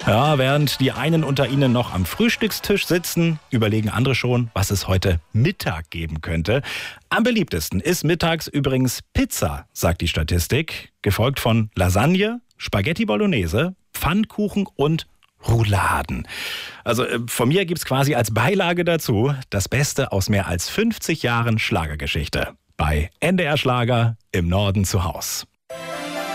Ja, während die einen unter Ihnen noch am Frühstückstisch sitzen, überlegen andere schon, was es heute Mittag geben könnte. Am beliebtesten ist mittags übrigens Pizza, sagt die Statistik, gefolgt von Lasagne, Spaghetti Bolognese, Pfannkuchen und Rouladen. Also von mir gibt's quasi als Beilage dazu das Beste aus mehr als 50 Jahren Schlagergeschichte. Bei NDR Schlager im Norden zu Haus.